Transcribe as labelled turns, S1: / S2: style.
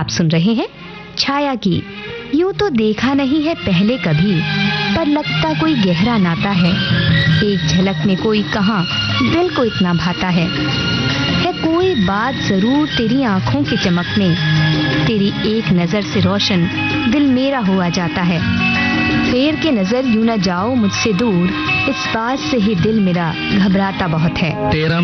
S1: आप सुन रहे हैं छाया की। यूं तो देखा नहीं है पहले कभी, पर लगता कोई गहरा नाता है। एक झलक में कोई कहां दिल को इतना भाता है कोई बात जरूर तेरी आंखों की चमक में, तेरी एक नजर से रोशन दिल मेरा हुआ जाता है। फेर के नजर यूं न जाओ मुझसे दूर, इस बात से ही दिल मेरा घबराता बहुत है।
S2: तेरा